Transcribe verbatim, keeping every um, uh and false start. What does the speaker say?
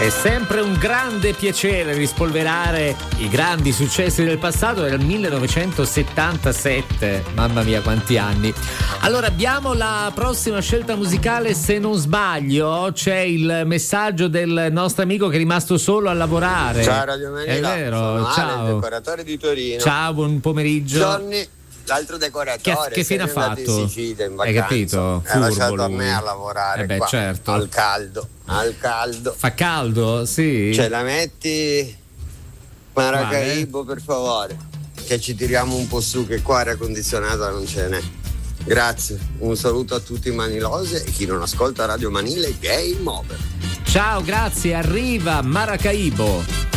È sempre un grande piacere rispolverare i grandi successi del passato del millenovecentosettantasette. Mamma mia, quanti anni. Allora, abbiamo la prossima scelta musicale, se non sbaglio c'è il messaggio del nostro amico che è rimasto solo a lavorare. Ciao Radio Manila, è vero, sono ciao. Ale, il decoratore di Torino. Ciao, buon pomeriggio. Johnny, l'altro decoratore, che, che fine ha fatto? In Sicilia, in Hai capito? Ha lasciato lui. a me a lavorare eh beh, qua, certo. al caldo, al caldo. Fa caldo, sì. Ce la metti Maracaibo, per favore, che ci tiriamo un po' su, che qua aria condizionata non ce n'è. Grazie, un saluto a tutti i manilosi e chi non ascolta Radio Manila è Game Over. Ciao, grazie, arriva Maracaibo.